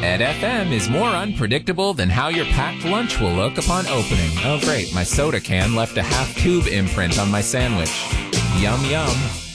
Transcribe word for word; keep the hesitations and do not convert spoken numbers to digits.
Ed F M is more unpredictable than how your packed lunch will look upon opening. Oh great, my soda can left a half-tube imprint on my sandwich. Yum yum.